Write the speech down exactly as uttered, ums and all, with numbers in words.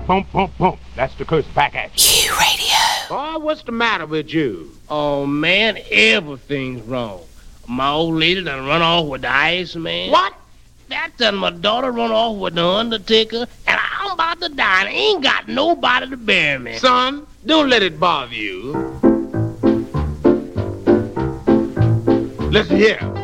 Bump, bump, bump. That's the curse back at you. Q-Radio. Boy, what's the matter with you? Oh, man, everything's wrong. My old lady done run off with the Iceman. What? That done my daughter run off with the Undertaker, and I'm about to die and ain't got nobody to bury me. Son, don't let it bother you. Listen here.